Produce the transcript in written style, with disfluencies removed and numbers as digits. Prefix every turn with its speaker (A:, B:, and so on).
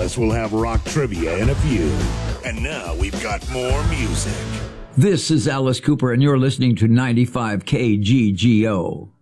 A: us will have rock trivia in a few. And now we've got more music.
B: This is Alice Cooper, and you're listening to 95 KGGO.